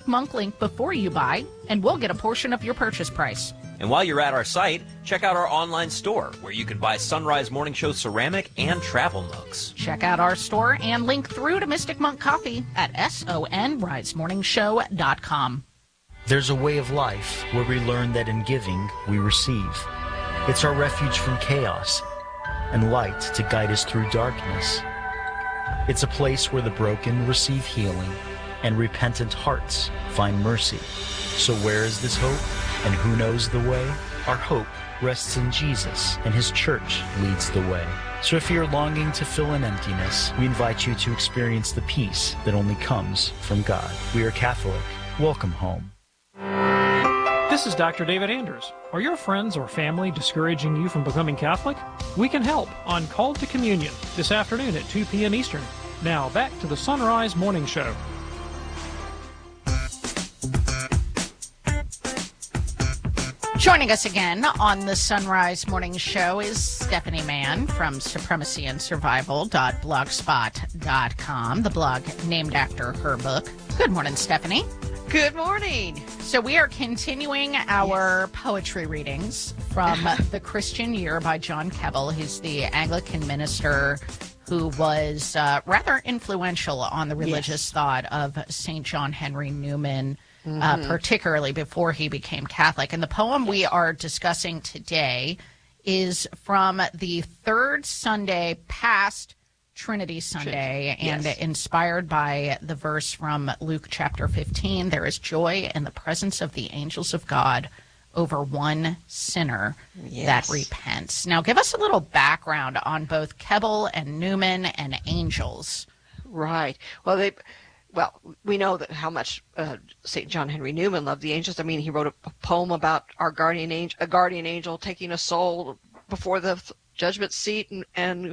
Monk link before you buy, and we'll get a portion of your purchase price. And while you're at our site, check out our online store where you can buy Sunrise Morning Show ceramic and travel mugs. Check out our store and link through to Mystic Monk Coffee at sonrisemorningshow.com. There's a way of life where we learn that in giving, we receive. It's our refuge from chaos and light to guide us through darkness. It's a place where the broken receive healing and repentant hearts find mercy. So where is this hope? And who knows the way? Our hope rests in Jesus, and his church leads the way. So if you're longing to fill an emptiness, we invite you to experience the peace that only comes from God. We are Catholic. Welcome home. This is Dr. David Anders. Are your friends or family discouraging you from becoming Catholic? We can help on Called to Communion this afternoon at 2 p.m. Eastern. Now back to the Sunrise Morning Show. Joining us again on the Sunrise Morning Show is Stephanie Mann from supremacyandsurvival.blogspot.com, the blog named after her book. Good morning, Stephanie. Good morning. So we are continuing our poetry readings from The Christian Year by John Keble. He's the Anglican minister who was rather influential on the religious thought of St. John Henry Newman, particularly before he became Catholic. And the poem we are discussing today is from the third Sunday past Trinity Sunday, and inspired by the verse from Luke chapter 15, there is joy in the presence of the angels of God over one sinner that repents. Now, give us a little background on both Keble and Newman and angels. Right. Well, we know that how much St. John Henry Newman loved the angels. I mean, he wrote a poem about a guardian angel taking a soul before the judgment seat and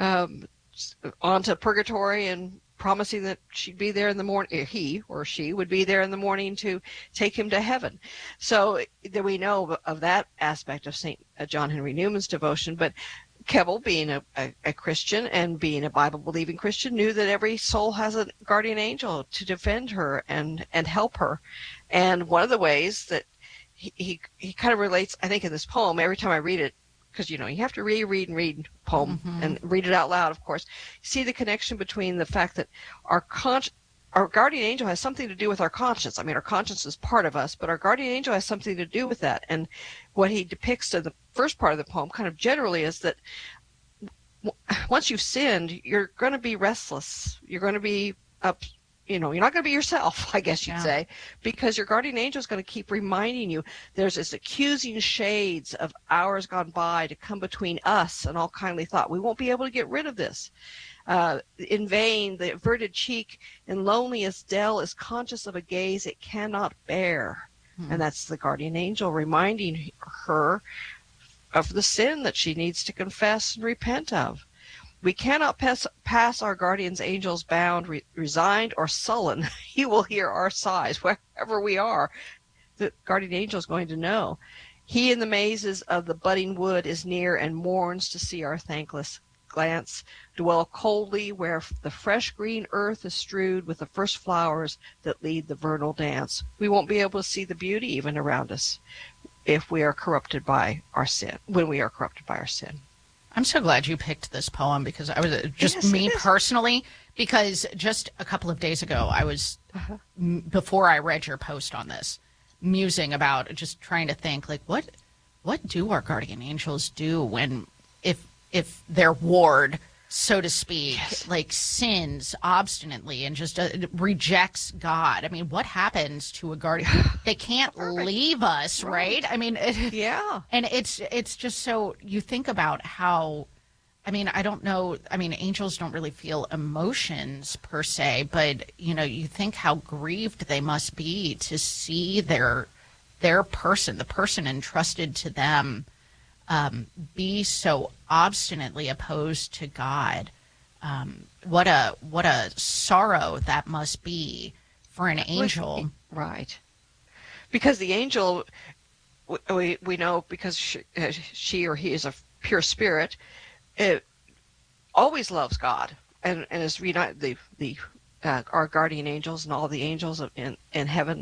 onto purgatory and promising that she'd be there in the morning, he or she would be there in the morning to take him to heaven. So that we know of that aspect of St. John Henry Newman's devotion. But Keble, being a Christian and being a Bible-believing Christian, knew that every soul has a guardian angel to defend her and help her. And one of the ways that he kind of relates, I think, in this poem, every time I read it, because, you have to reread and read a poem and read it out loud, of course, see the connection between the fact that our guardian angel has something to do with our conscience. I mean, our conscience is part of us, but our guardian angel has something to do with that. And what he depicts in the first part of the poem kind of generally is that once you've sinned, you're going to be restless. You're going to be up. You're not going to be yourself, I guess you'd say, because your guardian angel is going to keep reminding you there's this accusing shades of hours gone by to come between us and all kindly thought. We won't be able to get rid of this. In vain, the averted cheek in loneliest dell is conscious of a gaze it cannot bear. And that's the guardian angel reminding her of the sin that she needs to confess and repent of. We cannot pass our guardian's angels bound, resigned or sullen. He will hear our sighs wherever we are. The guardian angel is going to know. He in the mazes of the budding wood is near and mourns to see our thankless glance dwell coldly where the fresh green earth is strewed with the first flowers that lead the vernal dance. We won't be able to see the beauty even around us if we are corrupted by our sin, when we are corrupted by our sin. I'm so glad you picked this poem because I was personally, because just a couple of days ago, I was, before I read your post on this, musing about just trying to think, like, what do our guardian angels do when, if their ward, so to speak, like sins obstinately and just rejects God? I mean, what happens to a guardian? They can't leave us, right? I mean, and it's just so you think about how, I mean, I don't know. I mean, angels don't really feel emotions per se, but you think how grieved they must be to see their person, the person entrusted to them, be so obstinately opposed to God. What a sorrow that must be for an angel. Right. Because the angel, we know, because she or he is a pure spirit, it always loves God and is our guardian angels and all the angels in heaven